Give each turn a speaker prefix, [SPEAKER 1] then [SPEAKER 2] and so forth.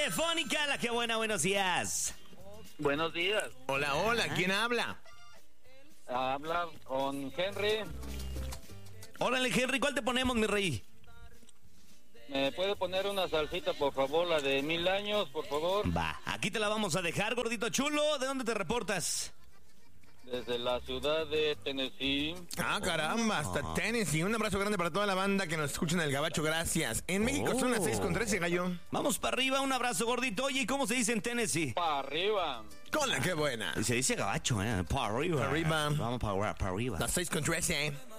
[SPEAKER 1] telefónica, la que buena, buenos días.
[SPEAKER 2] Buenos días.
[SPEAKER 3] Hola, hola, ¿quién habla?
[SPEAKER 2] Habla con Henry.
[SPEAKER 1] Órale, Henry, ¿cuál te ponemos, mi rey?
[SPEAKER 2] ¿Me puede poner una salsita, por favor? La de 1000 años, por favor.
[SPEAKER 1] Va, aquí te la vamos a dejar, gordito chulo. ¿De dónde te reportas?
[SPEAKER 2] Desde la ciudad de Tennessee.
[SPEAKER 3] Ah, caramba, hasta Tennessee. Un abrazo grande para toda la banda que nos escucha en el Gabacho, gracias. En México son las 6:13, gallo.
[SPEAKER 1] Vamos para arriba, un abrazo, gordito. Oye, ¿y cómo se dice en Tennessee?
[SPEAKER 2] Para arriba.
[SPEAKER 3] Con la que buena.
[SPEAKER 1] Se dice gabacho, para arriba.
[SPEAKER 3] Pa' arriba.
[SPEAKER 1] Vamos para arriba.
[SPEAKER 3] Las 6:13.